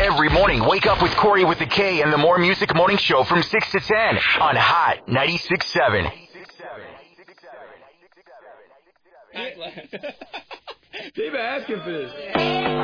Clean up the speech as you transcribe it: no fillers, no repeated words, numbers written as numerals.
Every morning, wake up with Corey with the K and the More Music Morning Show from 6 to 10 on Hot 96.7. They've been asking for this.